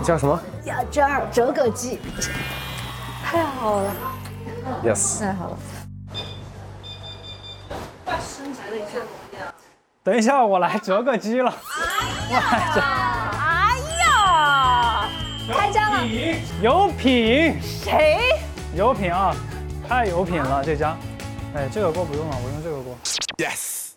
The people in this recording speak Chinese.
叫什么？ 折葛鸡，太好了 ？Yes。 太好了。 等一下，我来折个鸡了。 哎呀，开张了。 有品， 谁？ 有品啊，太有品了这家。哎，这个锅不用了，我用这个锅。 Yes。